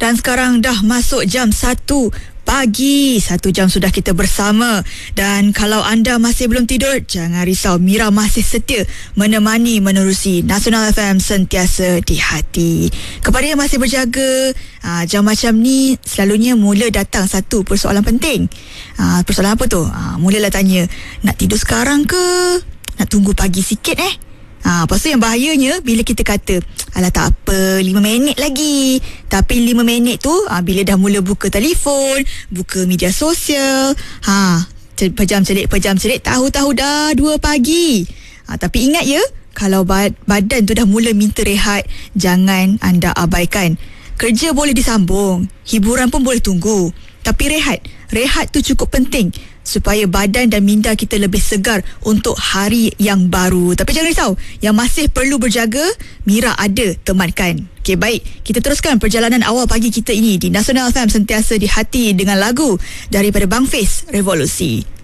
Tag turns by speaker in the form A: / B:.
A: Dan sekarang dah masuk jam 1 pagi. 1 jam sudah kita bersama. Dan kalau anda masih belum tidur, jangan risau, Mira masih setia menemani menerusi Nasional FM sentiasa di hati. Kepada yang masih berjaga, jam macam ni selalunya mula datang satu persoalan penting. Persoalan apa tu? Mulalah tanya, nak tidur sekarang ke? Nak tunggu pagi sikit Lepas tu yang bahayanya bila kita kata, alah tak apa, 5 minit lagi. Tapi 5 minit tu bila dah mula buka telefon, buka media sosial, pejam celik, tahu-tahu dah 2 pagi. Tapi ingat ya, kalau badan tu dah mula minta rehat, jangan anda abaikan. Kerja boleh disambung, hiburan pun boleh tunggu, tapi rehat tu cukup penting supaya badan dan minda kita lebih segar untuk hari yang baru. Tapi jangan risau, yang masih perlu berjaga, Mira ada temankan. Okey, baik, kita teruskan perjalanan awal pagi kita ini di Nasional FM sentiasa di hati dengan lagu daripada Bang Fiz, Revolusi.